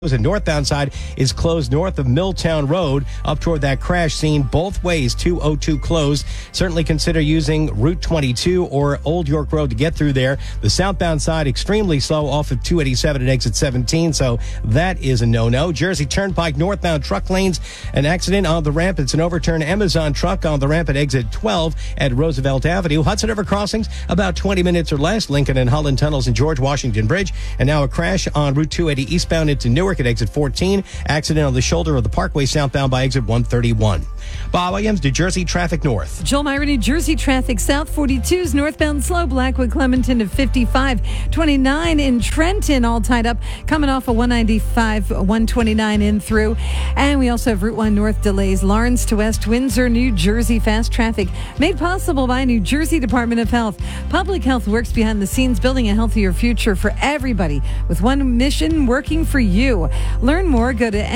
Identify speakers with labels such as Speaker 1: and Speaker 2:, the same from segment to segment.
Speaker 1: The northbound side is closed north of Milltown Road up toward that crash scene. Both ways, 202 closed. Certainly consider using Route 22 or Old York Road to get through there. The southbound side extremely slow off of 287 at exit 17, so that is a no-no. Jersey Turnpike northbound truck lanes, an accident on the ramp. It's an overturned Amazon truck on the ramp at exit 12 at Roosevelt Avenue. Hudson River crossings, about 20 minutes or less. Lincoln and Holland tunnels and George Washington Bridge. And now a crash on Route 280 eastbound into Newark at exit 14. Accident on the shoulder of the Parkway southbound by exit 131. Bob Williams, New Jersey traffic north.
Speaker 2: Joel Myra, New Jersey traffic south. 42's northbound slow. Blackwood Clementon to 55. 29 in Trenton all tied up. Coming off of 195, 129 in through. And we also have Route 1 north delays. Lawrence to West Windsor, New Jersey fast traffic. Made possible by New Jersey Department of Health. Public Health works behind the scenes, building a healthier future for everybody with one mission, working for you. Learn more, go to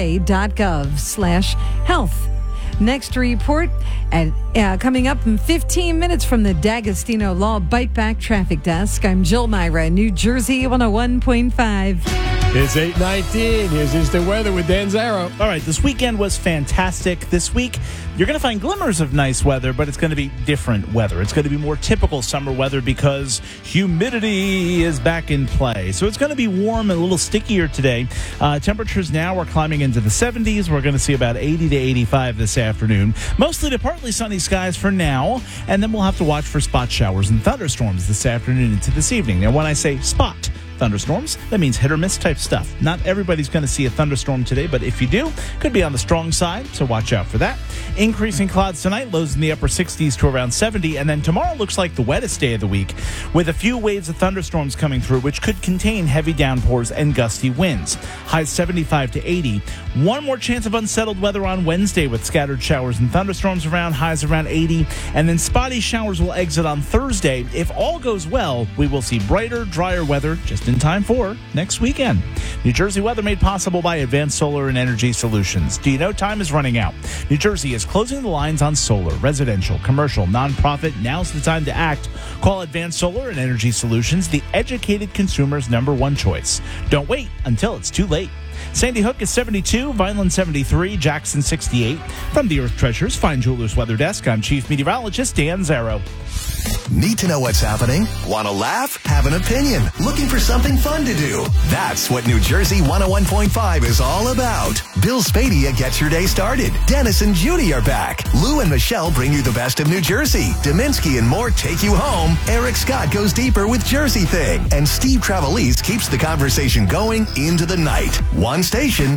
Speaker 2: nj.gov/health. Next report coming up in 15 minutes from the D'Agostino Law Bite Back Traffic Desk. I'm Jill Myra, New Jersey 101.5.
Speaker 3: It's 8:19. Here's the weather with Dan Zarrow.
Speaker 4: All right, this weekend was fantastic. This week, you're going to find glimmers of nice weather, but it's going to be different weather. It's going to be more typical summer weather because humidity is back in play. So it's going to be warm and a little stickier today. Temperatures now are climbing into the 70s. We're going to see about 80 to 85 this afternoon. Mostly to partly sunny skies for now, and then we'll have to watch for spot showers and thunderstorms this afternoon into this evening. Now, when I say spot thunderstorms, that means hit or miss type stuff. Not everybody's going to see a thunderstorm today, but if you do, could be on the strong side, so watch out for that. Increasing clouds tonight, lows in the upper 60s to around 70, and then tomorrow looks like the wettest day of the week, with a few waves of thunderstorms coming through, which could contain heavy downpours and gusty winds. Highs 75 to 80. One more chance of unsettled weather on Wednesday with scattered showers and thunderstorms around, highs around 80, and then spotty showers will exit on Thursday. If all goes well, we will see brighter, drier weather just in time for next weekend. New Jersey weather made possible by Advanced Solar and Energy Solutions. Do you know time is running out? New Jersey is closing the lines on solar, residential, commercial, nonprofit. Now's the time to act. Call Advanced Solar and Energy Solutions, the educated consumer's #1 choice. Don't wait until it's too late. Sandy Hook is 72, Vineland 73, Jackson 68. From the Earth Treasures Fine Jewelers Weather Desk, I'm Chief Meteorologist Dan Zarrow.
Speaker 5: Need to know what's happening? Want to laugh? Have an opinion? Looking for something fun to do? That's what New Jersey 101.5 is all about. Bill Spadia gets your day started. Dennis and Judy are back. Lou and Michelle bring you the best of New Jersey. Dominski and more take you home. Eric Scott goes deeper with Jersey Thing. And Steve Travelese keeps the conversation going into the night. One station.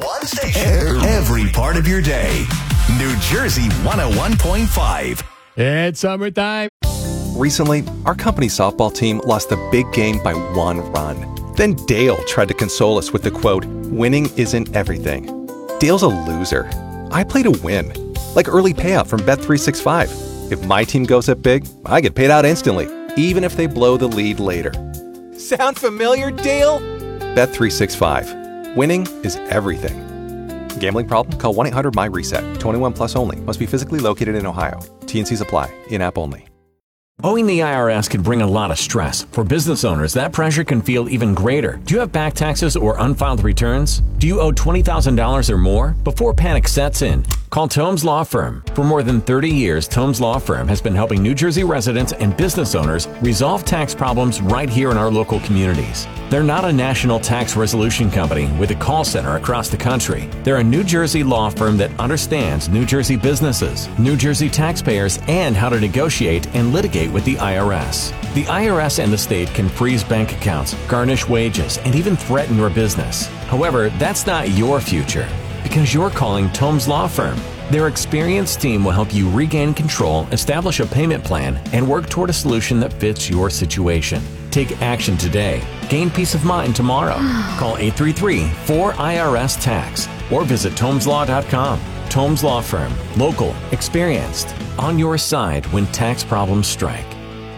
Speaker 5: Every part of your day. New Jersey 101.5.
Speaker 3: It's summertime.
Speaker 6: Recently, our company softball team lost the big game by 1 run. Then Dale tried to console us with the quote, "Winning isn't everything." Dale's a loser. I play to win. Like early payout from Bet365. If my team goes up big, I get paid out instantly, even if they blow the lead later. Sound familiar, Dale? Bet365. Winning is everything. Gambling problem? Call 1-800-MY-RESET. 21 plus only. Must be physically located in Ohio. T&Cs apply. In-app only.
Speaker 7: Owing the IRS can bring a lot of stress. For business owners, that pressure can feel even greater. Do you have back taxes or unfiled returns? Do you owe $20,000 or more? Before panic sets in, call Tomes Law Firm. For more than 30 years, Tomes Law Firm has been helping New Jersey residents and business owners resolve tax problems right here in our local communities. They're not a national tax resolution company with a call center across the country. They're a New Jersey law firm that understands New Jersey businesses, New Jersey taxpayers, and how to negotiate and litigate with the IRS. The IRS and the state can freeze bank accounts, garnish wages, and even threaten your business. However, that's not your future because you're calling Tomes Law Firm. Their experienced team will help you regain control, establish a payment plan, and work toward a solution that fits your situation. Take action today. Gain peace of mind tomorrow. Call 833-4IRS-TAX or visit tomeslaw.com. Tomes Law Firm. Local. Experienced. On your side when tax problems strike.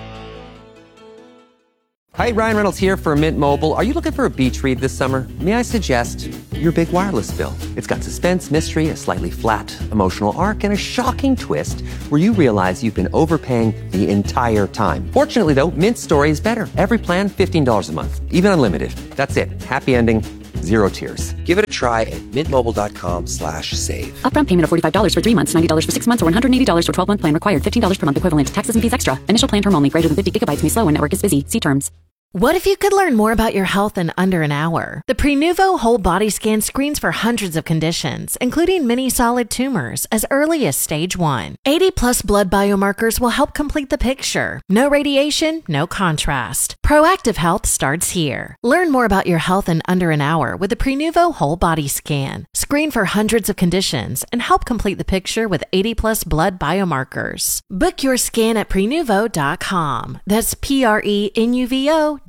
Speaker 8: Hi, Ryan Reynolds here for Mint Mobile. Are you looking for a beach read this summer? May I suggest your big wireless bill? It's got suspense, mystery, a slightly flat emotional arc, and a shocking twist where you realize you've been overpaying the entire time. Fortunately, though, Mint's story is better. Every plan, $15 a month. Even unlimited. That's it. Happy ending. zero tiers. Give it a try at mintmobile.com/save.
Speaker 9: Upfront payment of $45 for 3 months, $90 for 6 months, or $180 for 12-month plan required. $15 per month equivalent. Taxes and fees extra. Initial plan term only. Greater than 50 gigabytes may slow when network is busy. See terms.
Speaker 10: What if you could learn more about your health in under an hour? The Prenuvo Whole Body Scan screens for hundreds of conditions, including many solid tumors, as early as stage 1. 80-plus blood biomarkers will help complete the picture. No radiation, no contrast. Proactive health starts here. Learn more about your health in under an hour with the Prenuvo Whole Body Scan. Screen for hundreds of conditions and help complete the picture with 80-plus blood biomarkers. Book your scan at Prenuvo.com. That's Prenuvo.com.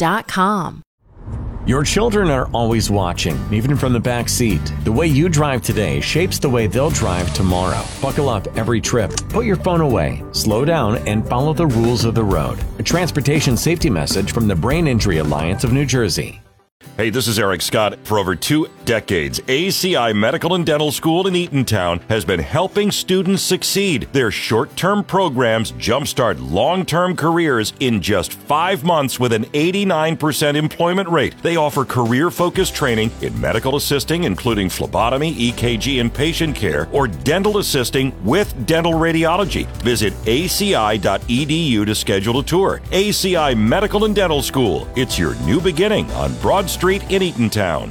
Speaker 7: Your children are always watching, even from the back seat. The way you drive today shapes the way they'll drive tomorrow. Buckle up every trip. Put your phone away. Slow down and follow the rules of the road. A transportation safety message from the Brain Injury Alliance of New Jersey.
Speaker 11: Hey, this is Eric Scott. For over 2 decades, ACI Medical and Dental School in Eatontown has been helping students succeed. Their short-term programs jumpstart long-term careers in just 5 months with an 89% employment rate. They offer career-focused training in medical assisting, including phlebotomy, EKG, and patient care, or dental assisting with dental radiology. Visit aci.edu to schedule a tour. ACI Medical and Dental School. It's your new beginning on Broad Street in Eatontown.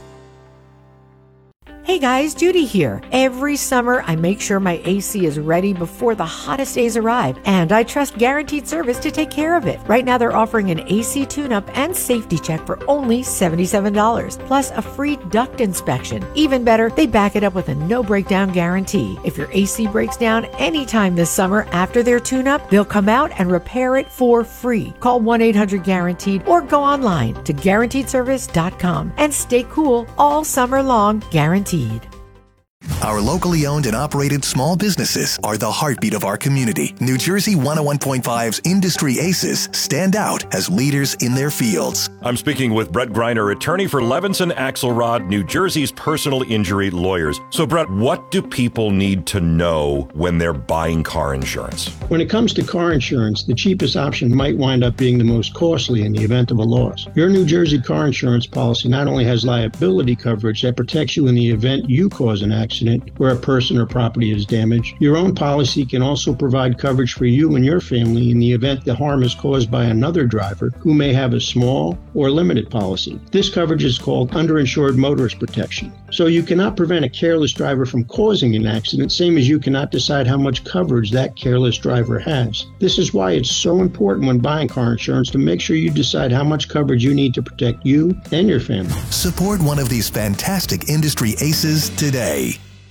Speaker 12: Hey guys, Judy here. Every summer, I make sure my AC is ready before the hottest days arrive, and I trust Guaranteed Service to take care of it. Right now, they're offering an AC tune-up and safety check for only $77, plus a free duct inspection. Even better, they back it up with a no-breakdown guarantee. If your AC breaks down anytime this summer after their tune-up, they'll come out and repair it for free. Call 1-800-GUARANTEED or go online to guaranteedservice.com and stay cool all summer long, guaranteed.
Speaker 5: Our locally owned and operated small businesses are the heartbeat of our community. New Jersey 101.5's Industry Aces stand out as leaders in their fields.
Speaker 11: I'm speaking with Brett Greiner, attorney for Levinson Axelrod, New Jersey's personal injury lawyers. So, Brett, what do people need to know when they're buying car insurance?
Speaker 13: When it comes to car insurance, the cheapest option might wind up being the most costly in the event of a loss. Your New Jersey car insurance policy not only has liability coverage that protects you in the event you cause an accident where a person or property is damaged, your own policy can also provide coverage for you and your family in the event the harm is caused by another driver who may have a small or limited policy. This coverage is called underinsured motorist protection. So you cannot prevent a careless driver from causing an accident, same as you cannot decide how much coverage that careless driver has. This is why it's so important when buying car insurance to make sure you decide how much coverage you need to protect you and your family.
Speaker 5: Support one of these fantastic industry aces today.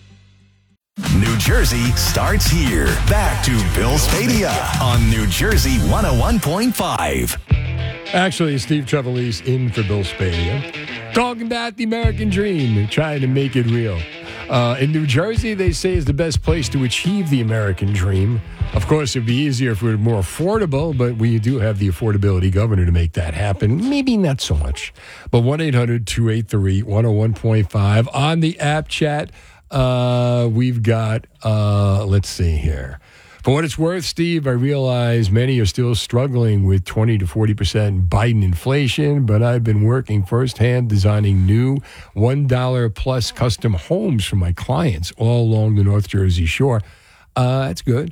Speaker 5: New Jersey starts here. Back to Bill Spadea on New Jersey 101.5.
Speaker 3: Actually, Steve Trevelise in for Bill Spadea. Talking about the American dream, trying to make it real. In New Jersey, they say is the best place to achieve the American dream. Of course, it'd be easier if it were more affordable, but we do have the affordability governor to make that happen. Maybe not so much. But 1-800-283-101.5 on the app chat. We've got, let's see here. For what it's worth, Steve, I realize many are still struggling with 20 to 40% Biden inflation, but I've been working firsthand designing new $1 plus custom homes for my clients all along the North Jersey shore. That's good.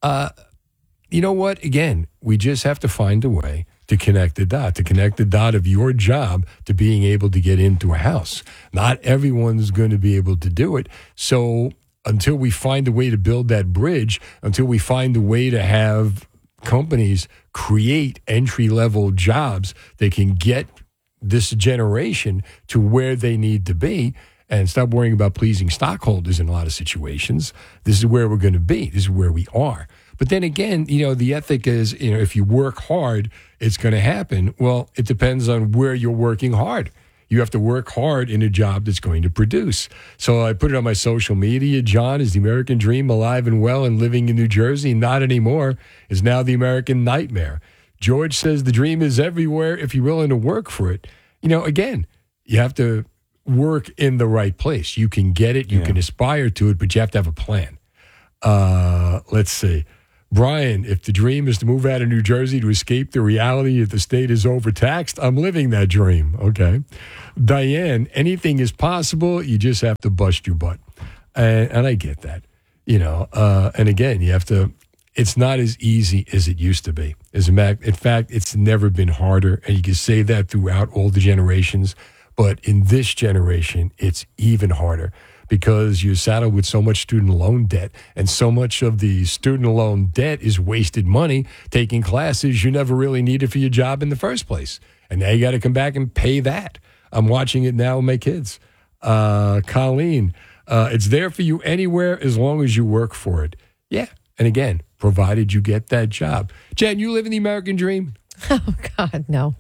Speaker 3: You know what? Again, we just have to find a way to connect the dot of your job to being able to get into a house. Not everyone's going to be able to do it. So until we find a way to build that bridge, until we find a way to have companies create entry-level jobs that can get this generation to where they need to be and stop worrying about pleasing stockholders in a lot of situations, this is where we're going to be. This is where we are. But then again, the ethic is, if you work hard, it's going to happen. Well, it depends on where you're working hard. You have to work hard in a job that's going to produce. So I put it on my social media. John, is the American dream alive and well and living in New Jersey? Not anymore. Is now the American nightmare. George says the dream is everywhere if you're willing to work for it. Again, you have to work in the right place. You can get it. You can aspire to it, but you have to have a plan. Let's see. Brian, if the dream is to move out of New Jersey to escape the reality that the state is overtaxed, I'm living that dream. Okay. Diane, anything is possible. You just have to bust your butt. And I get that, and again, you have to, it's not as easy as it used to be. In fact, it's never been harder. And you can say that throughout all the generations. But in this generation, it's even harder because you're saddled with so much student loan debt. And so much of the student loan debt is wasted money taking classes you never really needed for your job in the first place. And now you got to come back and pay that. I'm watching it now with my kids. Colleen, it's there for you anywhere as long as you work for it. Yeah. And again, provided you get that job. Jen, you live in the American dream?
Speaker 14: Oh, God, no.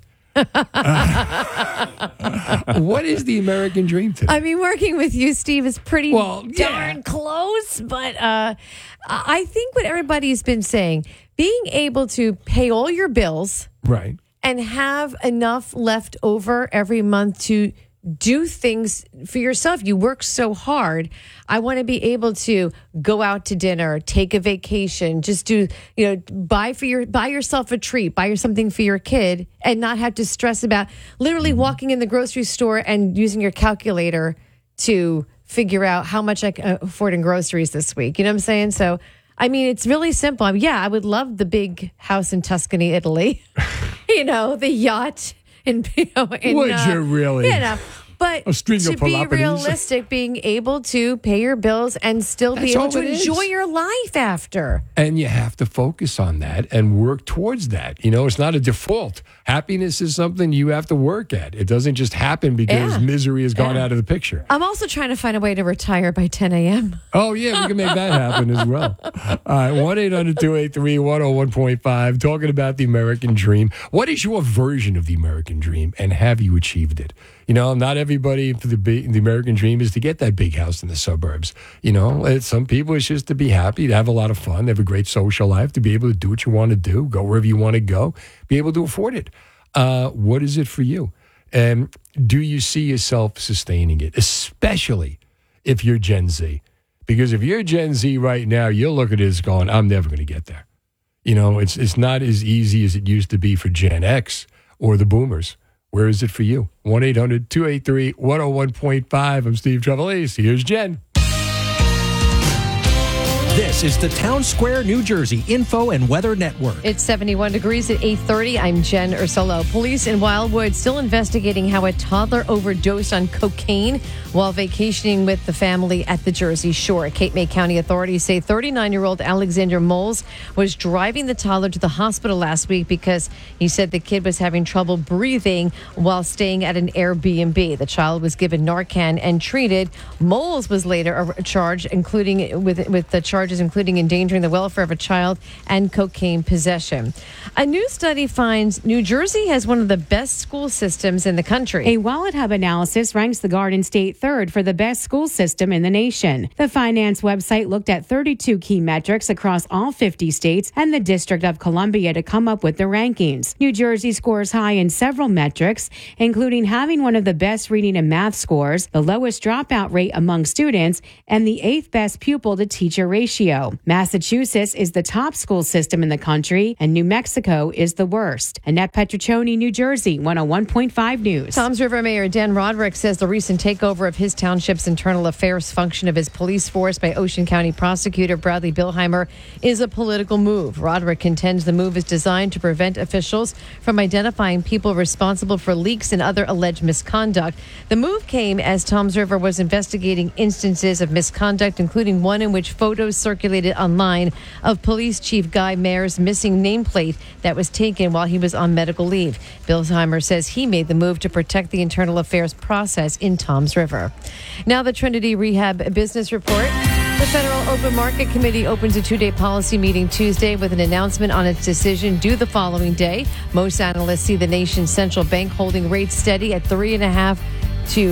Speaker 3: What is the American dream today?
Speaker 14: I mean, working with you, Steve, is pretty darn close. But I think what everybody's been saying, being able to pay all your bills,
Speaker 3: right,
Speaker 14: and have enough left over every month to do things for yourself. You work so hard. I want to be able to go out to dinner, take a vacation, just do, buy yourself a treat, buy something for your kid, and not have to stress about literally walking in the grocery store and using your calculator to figure out how much I can afford in groceries this week. You know what I'm saying? So, I mean, it's really simple. I would love the big house in Tuscany, Italy. The yacht. Would
Speaker 3: you really?
Speaker 14: But to be realistic, being able to pay your bills and still be able to enjoy your life after.
Speaker 3: And you have to focus on that and work towards that. It's not a default. Happiness is something you have to work at. It doesn't just happen because misery has gone out of the picture.
Speaker 14: I'm also trying to find a way to retire by 10 a.m.
Speaker 3: Oh, yeah, we can make that happen as well. All right, 1-800-283-101.5, talking about the American dream. What is your version of the American dream, and have you achieved it? Not everybody for the American dream is to get that big house in the suburbs. Some people it's just to be happy, to have a lot of fun, have a great social life, to be able to do what you want to do, go wherever you want to go, be able to afford it. What is it for you? And do you see yourself sustaining it, especially if you're Gen Z? Because if you're Gen Z right now, you'll look at this going, I'm never going to get there. It's not as easy as it used to be for Gen X or the boomers. Where is it for you? 1-800-283-101.5. I'm Steve Trevelise. Here's Jen.
Speaker 1: This is the Town Square, New Jersey Info and Weather Network.
Speaker 14: It's 71 degrees at 8:30. I'm Jen Ursullo. Police in Wildwood still investigating how a toddler overdosed on cocaine while vacationing with the family at the Jersey Shore. Cape May County authorities say 39-year-old Alexander Moles was driving the toddler to the hospital last week because he said the kid was having trouble breathing while staying at an Airbnb. The child was given Narcan and treated. Moles was later charged, including with the charges including endangering the welfare of a child and cocaine possession. A new study finds New Jersey has one of the best school systems in the country.
Speaker 15: A Wallet Hub analysis ranks the Garden State third for the best school system in the nation. The finance website looked at 32 key metrics across all 50 states and the District of Columbia to come up with the rankings. New Jersey scores high in several metrics, including having one of the best reading and math scores, the lowest dropout rate among students, and the 8th best pupil to teacher ratio. Massachusetts is the top school system in the country, and New Mexico is the worst. Annette Petriccioni, New Jersey, 101.5 News.
Speaker 14: Toms River Mayor Dan Roderick says the recent takeover of his township's internal affairs function of his police force by Ocean County prosecutor Bradley Bilheimer is a political move. Roderick contends the move is designed to prevent officials from identifying people responsible for leaks and other alleged misconduct. The move came as Toms River was investigating instances of misconduct, including one in which photos circulated online of Police Chief Guy Mayer's missing nameplate that was taken while he was on medical leave. Bilheimer says he made the move to protect the internal affairs process in Toms River. Now the Trinity Rehab Business Report. The Federal Open Market Committee opens a 2-day policy meeting Tuesday with an announcement on its decision due the following day. Most analysts see the nation's central bank holding rates steady at 3.5 to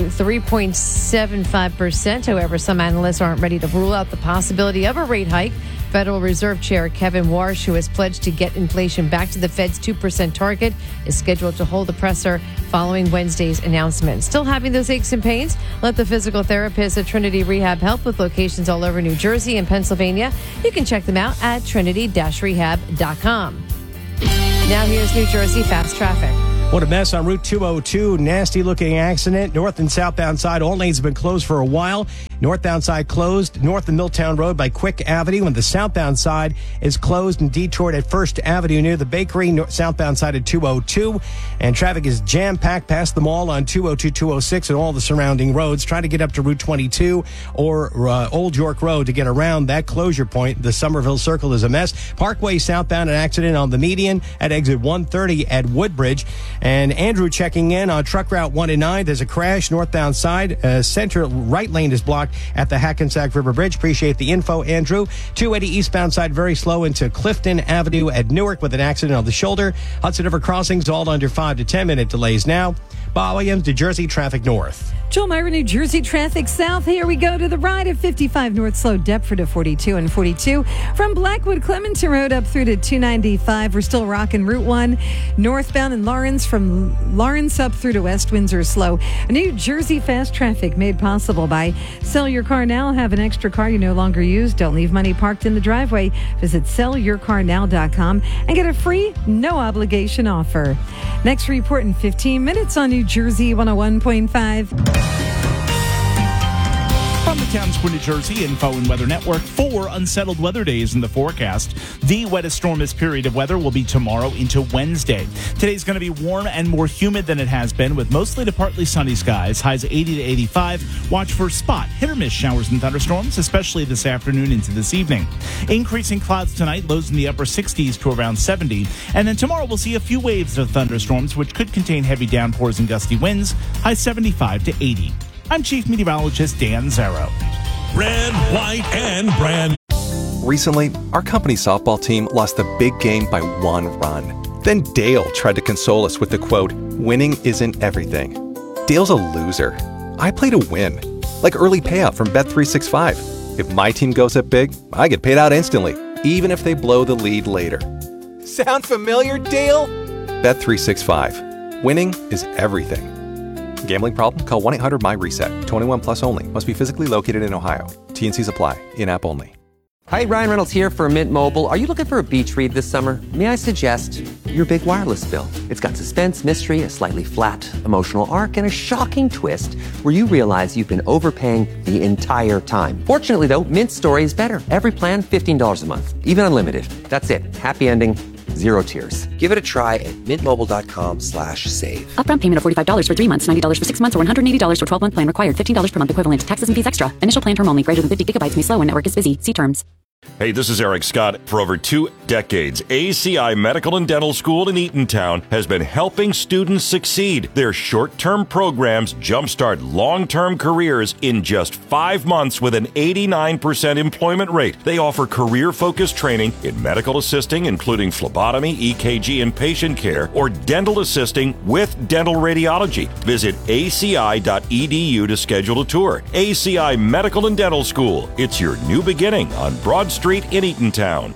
Speaker 14: 3.75%. However, some analysts aren't ready to rule out the possibility of a rate hike. Federal Reserve Chair Kevin Warsh, who has pledged to get inflation back to the Fed's 2% target, is scheduled to hold the presser following Wednesday's announcement. Still having those aches and pains? Let the physical therapist at Trinity Rehab help with locations all over New Jersey and Pennsylvania. You can check them out at trinity-rehab.com. Now here's New Jersey Fast Traffic.
Speaker 1: What a mess on Route 202. Nasty looking accident. North and southbound side. All lanes have been closed for a while. Northbound side closed north of Milltown Road by Quick Avenue, and the southbound side is closed and detoured at First Avenue near the bakery, southbound side at 202. And traffic is jam-packed past the mall on 202, 206, and all the surrounding roads. Try to get up to Route 22 or Old York Road to get around that closure point. The Somerville Circle is a mess. Parkway southbound, an accident on the median at exit 130 at Woodbridge. And Andrew checking in on Truck Route 1 and 9. There's a crash northbound side. Center right lane is blocked at the Hackensack River Bridge. Appreciate the info, Andrew. 280 eastbound side very slow into Clifton Avenue at Newark with an accident on the shoulder. Hudson River crossings all under 5 to 10 minute delays now. Bob Williams, New Jersey Traffic North.
Speaker 2: Joel Myra, New Jersey Traffic South. Here we go to the right of 55 North Slow, Deptford to 42 and 42. From Blackwood Clementon Road up through to 295. We're still rocking Route 1. Northbound in Lawrence from Lawrence up through to West Windsor slow. New Jersey Fast Traffic made possible by Sell Your Car Now. Have an extra car you no longer use. Don't leave money parked in the driveway. Visit sellyourcarnow.com and get a free, no obligation offer. Next report in 15 minutes on New Jersey 101.5.
Speaker 4: From the Town Square, New Jersey Info and Weather Network, 4 unsettled weather days in the forecast. The wettest, stormiest period of weather will be tomorrow into Wednesday. Today's going to be warm and more humid than it has been, with mostly to partly sunny skies, highs 80 to 85. Watch for spot hit or miss showers and thunderstorms, especially this afternoon into this evening. Increasing clouds tonight, lows in the upper 60s to around 70. And then tomorrow we'll see a few waves of thunderstorms, which could contain heavy downpours and gusty winds, highs 75 to 80. I'm Chief Meteorologist Dan Zarrow.
Speaker 5: Red, white, and brand.
Speaker 6: Recently, our company softball team lost the big game by 1 run. Then Dale tried to console us with the quote, "Winning isn't everything." Dale's a loser. I play to win, like early payout from Bet365. If my team goes up big, I get paid out instantly, even if they blow the lead later. Sound familiar, Dale? Bet365. Winning is everything. Gambling problem? Call 1-800-MY-RESET. 21 plus only. Must be physically located in Ohio. T&Cs apply. In-app only.
Speaker 8: Hi, Ryan Reynolds here for Mint Mobile. Are you looking for a beach read this summer? May I suggest your big wireless bill? It's got suspense, mystery, a slightly flat, emotional arc, and a shocking twist where you realize you've been overpaying the entire time. Fortunately, though, Mint's story is better. Every plan, $15 a month. Even unlimited. That's it. Happy ending. Zero tears. Give it a try at mintmobile.com/save.
Speaker 9: Upfront payment of $45 for 3 months, $90 for 6 months, or $180 for 12-month plan required. $15 per month equivalent. Taxes and fees extra. Initial plan term only. Greater than 50 gigabytes may slow when network is busy. See terms.
Speaker 11: Hey, this is Eric Scott. For over 2 decades, ACI Medical and Dental School in Eatontown has been helping students succeed. Their short-term programs jumpstart long-term careers in just 5 months with an 89% employment rate. They offer career-focused training in medical assisting, including phlebotomy, EKG, and patient care, or dental assisting with dental radiology. Visit aci.edu to schedule a tour. ACI Medical and Dental School. It's your new beginning on Broad Street in Eatontown.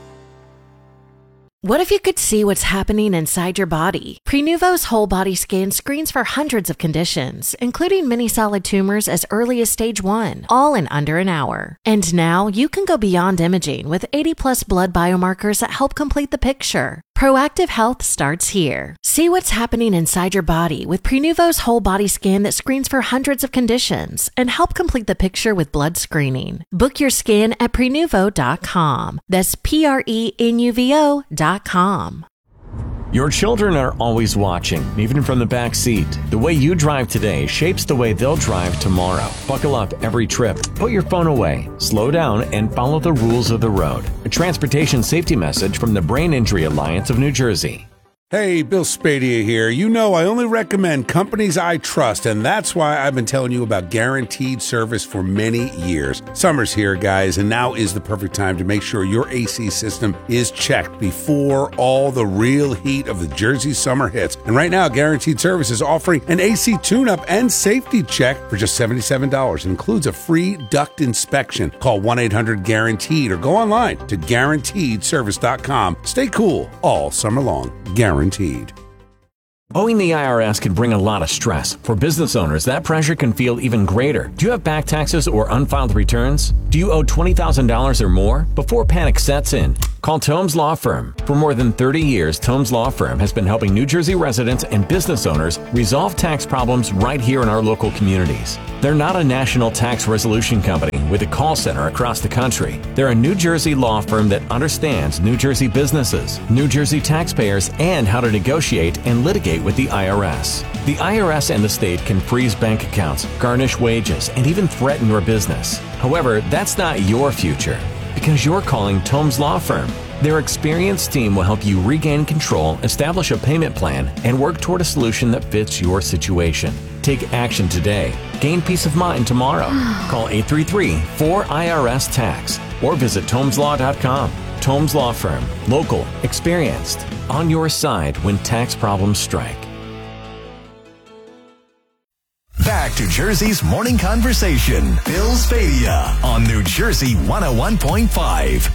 Speaker 10: What if you could see what's happening inside your body? Prenuvo's whole body scan screens for hundreds of conditions, including many solid tumors as early as stage 1, all in under an hour. And now you can go beyond imaging with 80+ blood biomarkers that help complete the picture. Proactive health starts here. See what's happening inside your body with Prenuvo's whole body scan that screens for hundreds of conditions and help complete the picture with blood screening. Book your scan at Prenuvo.com. That's Prenuvo.com.
Speaker 7: Your children are always watching, even from the back seat. The way you drive today shapes the way they'll drive tomorrow. Buckle up every trip. Put your phone away. Slow down and follow the rules of the road. A transportation safety message from the Brain Injury Alliance of New Jersey.
Speaker 16: Hey, Bill Spadia here. You know I only recommend companies I trust, and that's why I've been telling you about Guaranteed Service for many years. Summer's here, guys, and now is the perfect time to make sure your AC system is checked before all the real heat of the Jersey summer hits. And right now, Guaranteed Service is offering an AC tune-up and safety check for just $77. It includes a free duct inspection. Call 1-800-GUARANTEED or go online to GuaranteedService.com. Stay cool all summer long. Guaranteed.
Speaker 7: Owing the IRS can bring a lot of stress. For business owners, that pressure can feel even greater. Do you have back taxes or unfiled returns? Do you owe $20,000 or more? Before panic sets in, call Tomes Law Firm. For more than 30 years, Tomes Law Firm has been helping New Jersey residents and business owners resolve tax problems right here in our local communities. They're not a national tax resolution company with a call center across the country. They're a New Jersey law firm that understands New Jersey businesses, New Jersey taxpayers, and how to negotiate and litigate with the IRS. The IRS and the state can freeze bank accounts, garnish wages, and even threaten your business. However, that's not your future, because you're calling Tomes Law Firm. Their experienced team will help you regain control, establish a payment plan, and work toward a solution that fits your situation. Take action today. Gain peace of mind tomorrow. Call 833-4IRS-TAX or visit TomesLaw.com. Tomes Law Firm. Local. Experienced. On your side when tax problems strike.
Speaker 5: Back to Jersey's morning conversation. Bill Spadia on New Jersey 101.5.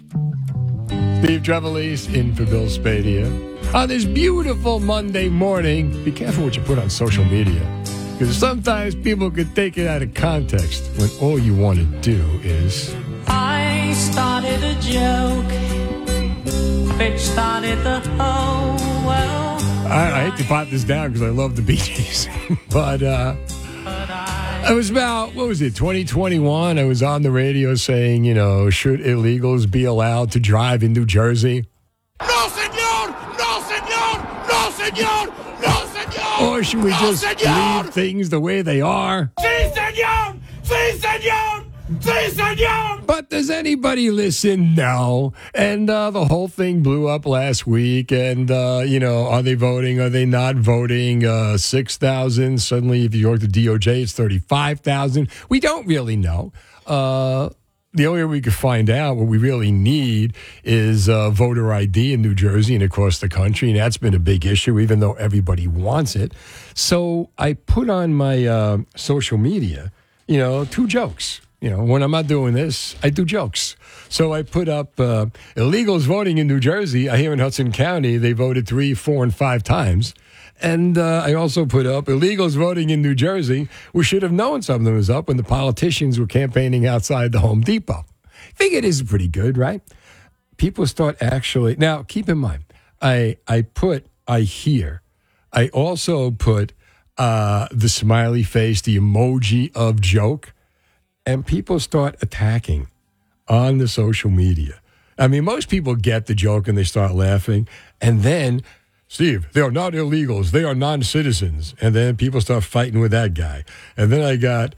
Speaker 3: Steve Trevelise in for Bill Spadia. On this beautiful Monday morning, be careful what you put on social media, because sometimes people could take it out of context when all you want to do is...
Speaker 17: I started a joke, which started the whole world.
Speaker 3: I hate to pop this down because I love the Bee Gees, but it was about, 2021? I was on the radio saying, should illegals be allowed to drive in New Jersey?
Speaker 17: No, senor! No, senor! No, senor! No, senor!
Speaker 3: Or should we just leave things the way they are?
Speaker 17: Si, senor! Si, senor! Si, senor!
Speaker 3: But does anybody listen? No. And the whole thing blew up last week. And, are they voting? Are they not voting? 6,000. Suddenly, if you go to DOJ, it's 35,000. We don't really know. The only way we could find out what we really need is voter ID in New Jersey and across the country. And that's been a big issue, even though everybody wants it. So I put on my social media, 2 jokes. When I'm not doing this, I do jokes. So I put up illegals voting in New Jersey. Here in Hudson County, they voted 3, 4, and 5 times. And I also put up illegals voting in New Jersey. We should have known something was up when the politicians were campaigning outside the Home Depot. I think it is pretty good, right? People start actually... Now, keep in mind, I hear. I also put the smiley face, the emoji of joke. And people start attacking on the social media. I mean, most people get the joke and they start laughing. And then, Steve, they are not illegals. They are non-citizens. And then people start fighting with that guy. And then I got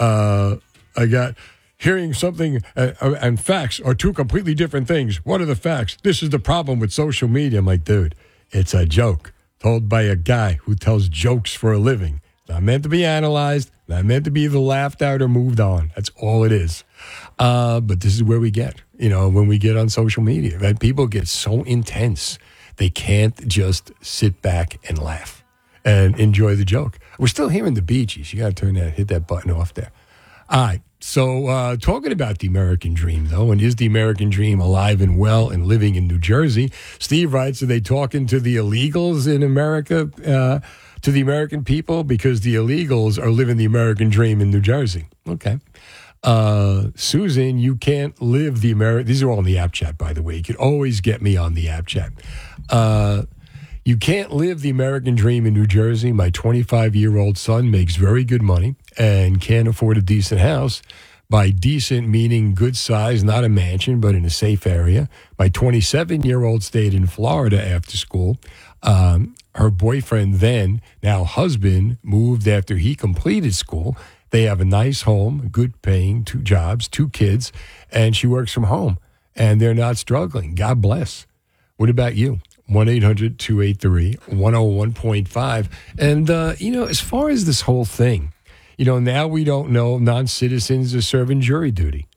Speaker 3: hearing something and facts are 2 completely different things. What are the facts? This is the problem with social media. I'm like, dude, it's a joke told by a guy who tells jokes for a living. Not meant to be analyzed, not meant to be either laughed at or moved on. That's all it is. But this is where we get, when we get on social media. Right? People get so intense, they can't just sit back and laugh and enjoy the joke. We're still hearing the Bee Gees. You got to hit that button off there. All right. So talking about the American dream, though, and is the American dream alive and well and living in New Jersey? Steve writes, are they talking to the illegals in America, to the American people? Because the illegals are living the American dream in New Jersey. Okay. Susan, you can't live the American... These are all in the app chat, by the way. You can always get me on the app chat. You can't live the American dream in New Jersey. My 25-year-old son makes very good money and can't afford a decent house. By decent, meaning good size, not a mansion, but in a safe area. My 27-year-old stayed in Florida after school. Her boyfriend then, now husband, moved after he completed school. They have a nice home, good paying, 2 jobs, 2 kids, and she works from home. And they're not struggling. God bless. What about you? 1-800-283-101.5. And, as far as this whole thing, now we don't know non-citizens are serving jury duty.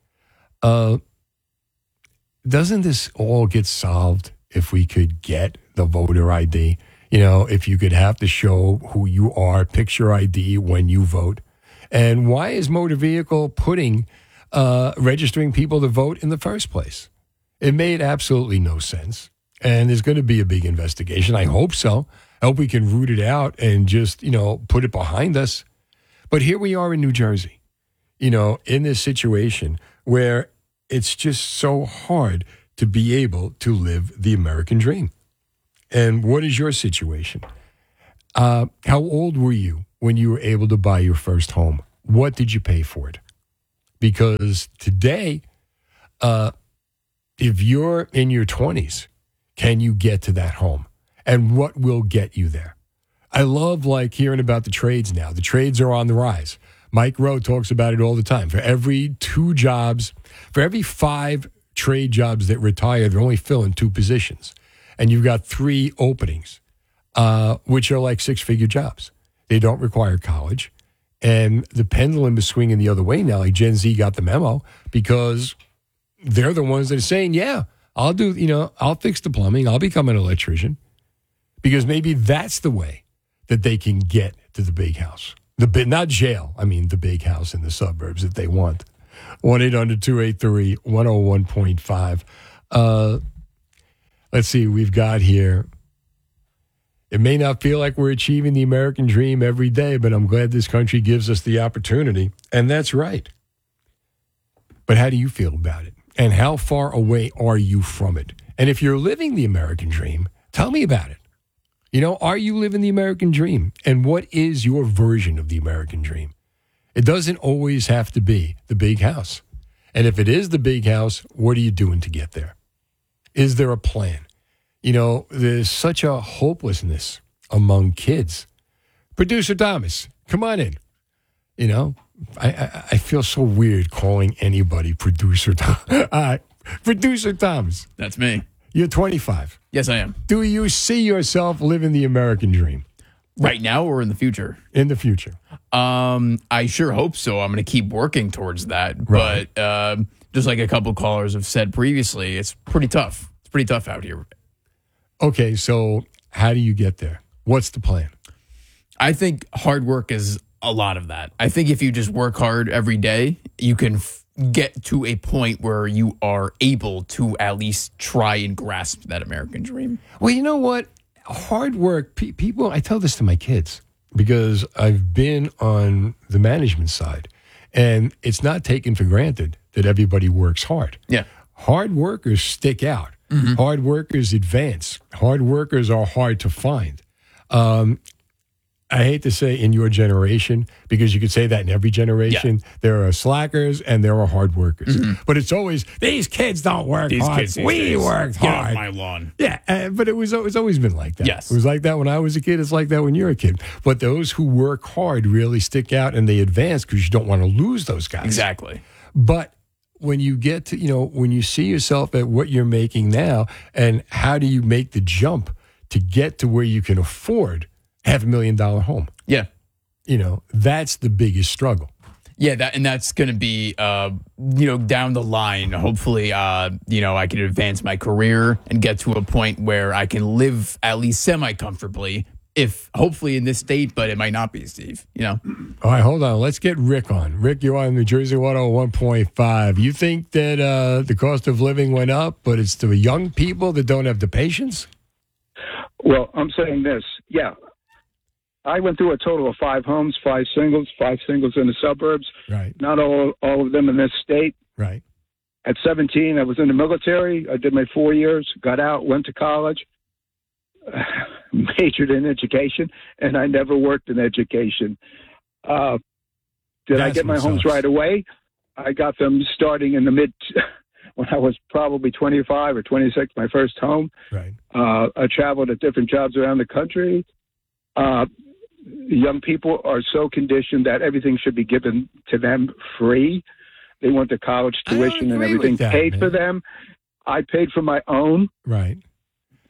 Speaker 3: Doesn't this all get solved if we could get the voter ID? If you could have to show who you are, picture ID when you vote. And why is motor vehicle putting registering people to vote in the first place? It made absolutely no sense. And there's going to be a big investigation. I hope so. I hope we can root it out and just, put it behind us. But here we are in New Jersey, in this situation where it's just so hard to be able to live the American dream. And what is your situation? How old were you when you were able to buy your first home? What did you pay for it? Because today, if you're in your 20s, can you get to that home? And what will get you there? I love hearing about the trades now. The trades are on the rise. Mike Rowe talks about it all the time. For every 5 trade jobs that retire, they're only filling 2 positions. And you've got 3 openings, which are like 6-figure jobs. They don't require college. And the pendulum is swinging the other way now. Like Gen Z got the memo because they're the ones that are saying, yeah, I'll fix the plumbing. I'll become an electrician. Because maybe that's the way that they can get to the big house. Not jail. I mean, the big house in the suburbs that they want. 1-800-283-101.5. Let's see, we've got here. It may not feel like we're achieving the American dream every day, but I'm glad this country gives us the opportunity. And that's right. But how do you feel about it? And how far away are you from it? And if you're living the American dream, tell me about it. Are you living the American dream? And what is your version of the American dream? It doesn't always have to be the big house. And if it is the big house, what are you doing to get there? Is there a plan? There's such a hopelessness among kids. Producer Thomas, come on in. I feel so weird calling anybody Producer Thomas. Producer Thomas.
Speaker 18: That's me.
Speaker 3: You're 25.
Speaker 18: Yes, I am.
Speaker 3: Do you see yourself living the American dream?
Speaker 18: Right now or in the future?
Speaker 3: In the future.
Speaker 18: I sure hope so. I'm going to keep working towards that. Right. But just like a couple callers have said previously, it's pretty tough. It's pretty tough out here.
Speaker 3: Okay, so how do you get there? What's the plan?
Speaker 18: I think hard work is a lot of that. I think if you just work hard every day, you can get to a point where you are able to at least try and grasp that American dream.
Speaker 3: Well, you know what? Hard work, people, I tell this to my kids because I've been on the management side, and it's not taken for granted that everybody works hard.
Speaker 18: Yeah.
Speaker 3: Hard workers stick out. Mm-hmm. Hard workers advance. Hard workers are hard to find. I hate to say in your generation, because you could say that in every generation. Yeah. There are slackers and there are hard workers. Mm-hmm. But it's always, these kids don't work hard. We work hard.
Speaker 18: Get off my lawn.
Speaker 3: Yeah, but it's always been like that.
Speaker 18: Yes.
Speaker 3: It was like that when I was a kid. It's like that when you're a kid. But those who work hard really stick out and they advance because you don't want to lose those guys.
Speaker 18: Exactly.
Speaker 3: But when you get to, when you see yourself at what you're making now, and how do you make the jump to get to where you can afford $500,000 home?
Speaker 18: Yeah.
Speaker 3: That's the biggest struggle.
Speaker 18: Yeah, that's going to be, down the line. Hopefully, I can advance my career and get to a point where I can live at least semi-comfortably, if hopefully in this state, but it might not be, Steve, All
Speaker 3: right, hold on. Let's get Rick on. Rick, you're on New Jersey 101.5. You think that the cost of living went up, but it's the young people that don't have the patience?
Speaker 19: Well, I'm saying this. Yeah. I went through a total of 5 homes, 5 singles in the suburbs.
Speaker 3: Right.
Speaker 19: Not all of them in this state.
Speaker 3: Right.
Speaker 19: At 17, I was in the military. I did my 4 years, got out, went to college, majored in education, and I never worked in education. Did I get my homes right away? I got them starting in the when I was probably 25 or 26, my first home.
Speaker 3: Right.
Speaker 19: I traveled at different jobs around the country. Young people are so conditioned that everything should be given to them free. They want the college tuition and everything paid for them. I paid for my own.
Speaker 3: Right.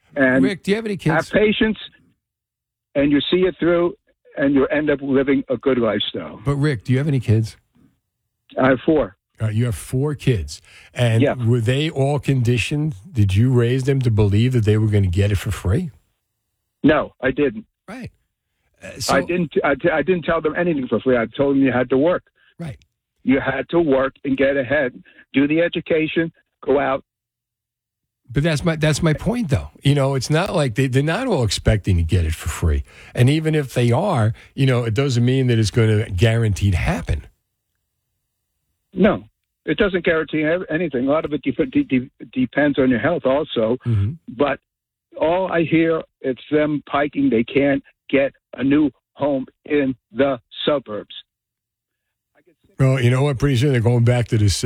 Speaker 19: And
Speaker 3: Rick, do you have any kids?
Speaker 19: Have patience, and you see it through, and you end up living a good lifestyle.
Speaker 3: But Rick, do you have any kids?
Speaker 19: I have 4.
Speaker 3: You have 4 kids. And were they all conditioned? Did you raise them to believe that they were going to get it for free?
Speaker 19: No, I didn't.
Speaker 3: Right.
Speaker 19: I didn't tell them anything for free. I told them you had to work.
Speaker 3: Right.
Speaker 19: You had to work and get ahead, do the education, go out.
Speaker 3: But that's my point, though. You know, it's not like they're not all expecting to get it for free. And even if they are, you know, it doesn't mean that it's going to guaranteed happen.
Speaker 19: No, it doesn't guarantee anything. A lot of it depends on your health also.
Speaker 3: Mm-hmm.
Speaker 19: But all I hear, it's them piking. They can't get a new home in the suburbs.
Speaker 3: Well, you know what? Pretty soon they're going back to the